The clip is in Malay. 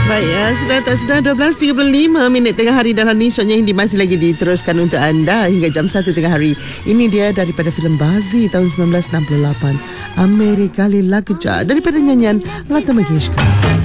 Baik, sudah 12.35 minit tengah hari dalam ni. Syoknya Hindi masih lagi diteruskan untuk anda hingga jam 1 tengah hari. Ini dia daripada filem Bazi tahun 1968, Amerika Lila Kejar, daripada nyanyian Lata Mangeshkar.